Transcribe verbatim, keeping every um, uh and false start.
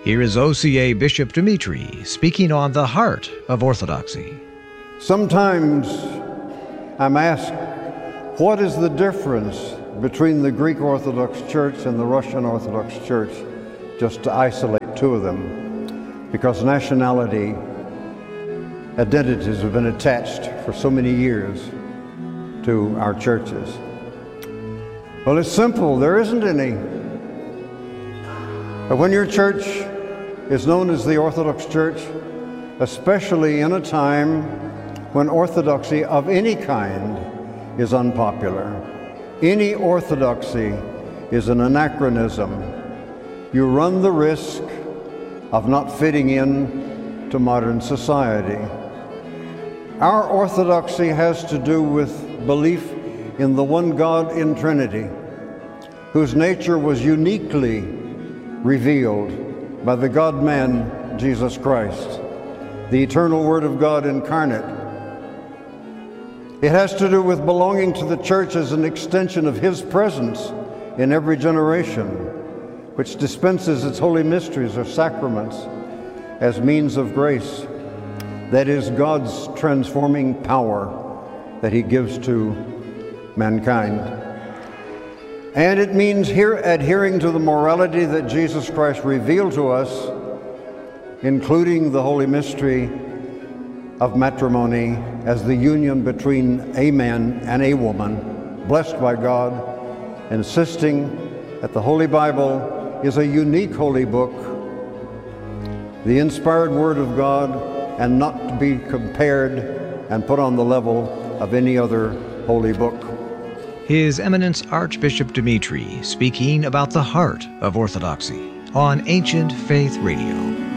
Here is O C A Bishop Dimitri speaking on the heart of Orthodoxy. Sometimes I'm asked, what is the difference between the Greek Orthodox Church and the Russian Orthodox Church, just to isolate two of them, because nationality identities have been attached for so many years to our churches. Well, it's simple, there isn't any. But when your church is known as the Orthodox Church, especially in a time when orthodoxy of any kind is unpopular, any orthodoxy is an anachronism, you run the risk of not fitting in to modern society. Our orthodoxy has to do with belief in the one God in Trinity, whose nature was uniquely revealed by the God-man, Jesus Christ, the eternal Word of God incarnate. It has to do with belonging to the church as an extension of His presence in every generation, which dispenses its holy mysteries or sacraments as means of grace. That is God's transforming power that He gives to mankind. And it means here adhering to the morality that Jesus Christ revealed to us, including the holy mystery of matrimony as the union between a man and a woman, blessed by God, insisting that the Holy Bible is a unique holy book, the inspired Word of God, and not to be compared and put on the level of any other holy book. His Eminence Archbishop Dimitri speaking about the heart of Orthodoxy on Ancient Faith Radio.